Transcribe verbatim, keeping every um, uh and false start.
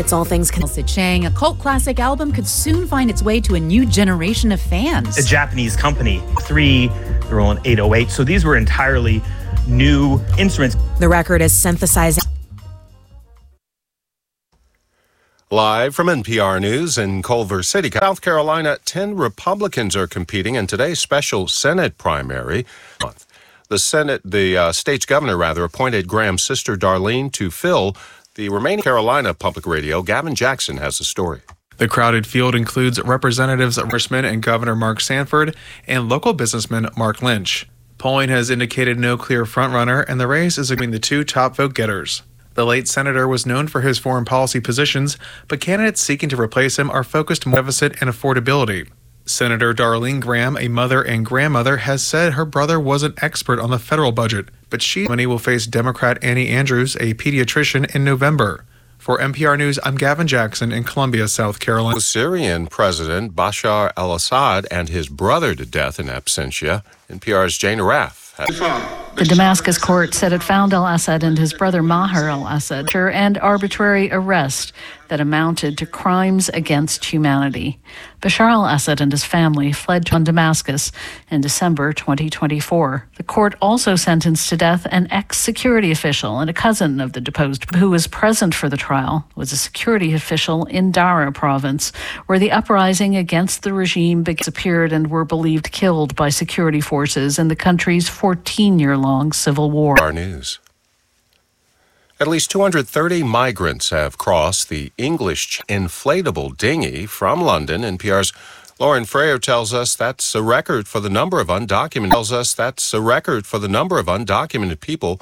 It's all things. Elsa Chang, a cult classic album could soon find its way to a new generation of fans. A Japanese company, three, they're rolling eight oh eight. So these were entirely new instruments. The record is synthesizing. Live from N P R News in Culver City, South Carolina, ten Republicans are competing in today's special Senate primary month. The Senate, the uh, state's governor, rather, appointed Graham's sister Darlene to fill the remaining Carolina Public Radio. Gavin Jackson has the story. The crowded field includes representatives of Congressman and Governor Mark Sanford and local businessman Mark Lynch. Polling has indicated no clear frontrunner, and the race is between the two top vote-getters. The late senator was known for his foreign policy positions, but candidates seeking to replace him are focused more on deficit and affordability. Senator Darlene Graham, a mother and grandmother, has said her brother was an expert on the federal budget, but she will face Democrat Annie Andrews, a pediatrician, in November. For N P R News, I'm Gavin Jackson in Columbia, South Carolina. Syrian President Bashar al-Assad and his brother to death in absentia. N P R's Jane Raff. The Damascus court said it found al-Assad and his brother Maher al-Assad and arbitrary arrest that amounted to crimes against humanity. Bashar al-Assad and his family fled to Damascus in December twenty twenty-four. The court also sentenced to death an ex-security official and a cousin of the deposed who was present for the trial, was a security official in Dara province, where the uprising against the regime disappeared and were believed killed by security forces in the country's fourteen-year-long civil war. Our news. At least two hundred thirty migrants have crossed the English inflatable dinghy from London. N P R's Lauren Freyer tells us that's a record for the number of undocumented tells us that's a record for the number of undocumented people